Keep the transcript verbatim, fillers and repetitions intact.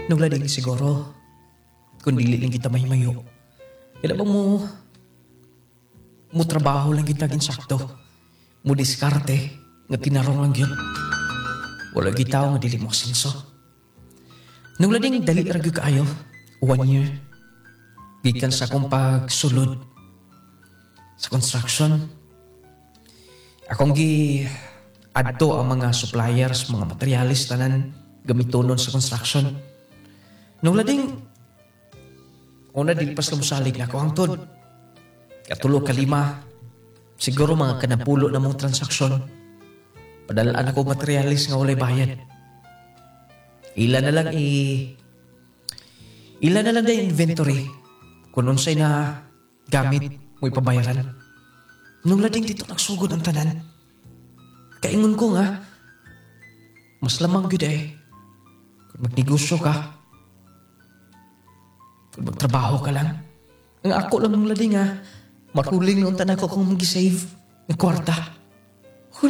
Nung lading siguro, kung dili lang kita mahimayo. Kaya ba mo, mo trabaho lang kita ginsakto. Mo diskarte, nga tinarong lang yun. Wala gitaw nga dili mo sinso. Nung lading dali ragyo kaayo, one year, gikan sa akong pagsulod sa construction. Akong gi adto ang mga suppliers, mga materialis tanan gamitonon sa construction. Nung lading una dilipas lang salig na ako hangtod. Katulo kalima, siguro mga kanapulo na mong transaksyon. Padalaan ako materialis nga walay bayad. Ila na lang i... Ila na lang na inventory kung unsay na gamit mo ipabayaran. Nung lading dito nagsugod ang tanan, kaingon ko nga, mas lamang gud eh. Kung magnegosyo ka, kung magtrabaho ka lang. Ang ako lang nung lading nga, maruling nung tanan ko kung mag-save ng kwarta.